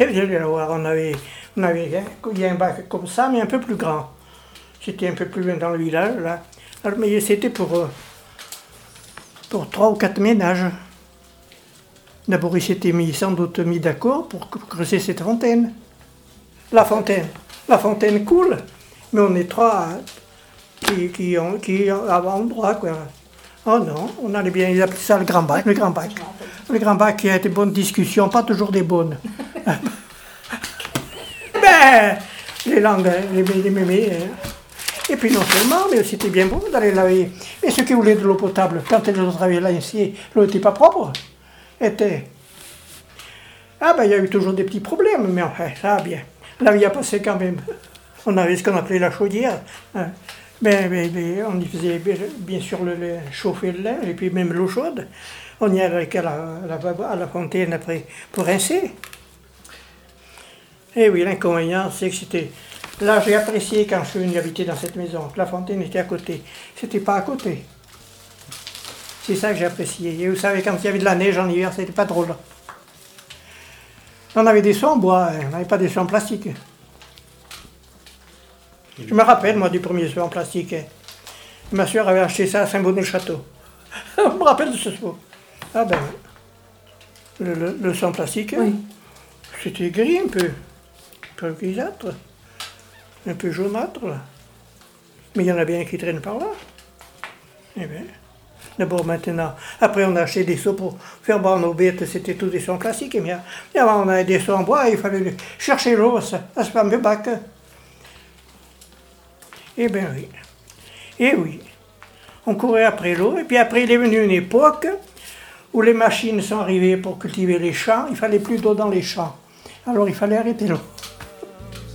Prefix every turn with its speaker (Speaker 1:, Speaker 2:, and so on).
Speaker 1: Et vous allez voir, il y a un bac comme ça, mais un peu plus grand. C'était un peu plus loin dans le village, là. Alors, mais c'était pour 3 ou 4 ménages. D'abord, ils s'étaient sans doute mis d'accord pour creuser cette fontaine. La fontaine coule, mais on est 3 qui avons droit, quoi. Oh non, on allait bien, ils appelaient ça le grand bac. Le grand bac qui a été bonne discussion, pas toujours des bonnes. Ben, les langues, les mémés. Et puis non seulement, mais c'était bien bon d'aller laver. Et ceux qui voulaient de l'eau potable, quand ils ont travaillé là ici, l'eau n'était pas propre. Ah ben il y a eu toujours des petits problèmes, mais enfin, ça va bien. La vie a passé quand même. On avait ce qu'on appelait la chaudière. On y faisait bien sûr chauffer le linge et puis même l'eau chaude. On y allait à la fontaine après pour rincer. Et oui, l'inconvénient, c'est que c'était... Là, j'ai apprécié quand je suis venu habiter dans cette maison, que la fontaine était à côté. C'était pas à côté. C'est ça que j'ai apprécié. Et vous savez, quand il y avait de la neige en hiver, c'était pas drôle. On avait des seaux en bois, on n'avait pas des seaux en plastique. Je me rappelle, moi, du premier seau en plastique. Ma soeur avait acheté ça à Saint-Bonnet-le-Château. Je me rappelle de ce seau. Ah ben, le seau en plastique, oui. C'était gris un peu grisâtre, un peu jaunâtre. Là. Mais il y en a bien qui traînent par là. Eh bien, d'abord maintenant, après on a acheté des seaux pour faire boire nos bêtes, c'était tous des seaux en plastique. Mais avant on avait des seaux en bois, il fallait chercher l'eau à ce fameux bac. Eh bien oui. Et oui. On courait après l'eau, et puis après il est venu une époque où les machines sont arrivées pour cultiver les champs, il fallait plus d'eau dans les champs. Alors il fallait arrêter l'eau.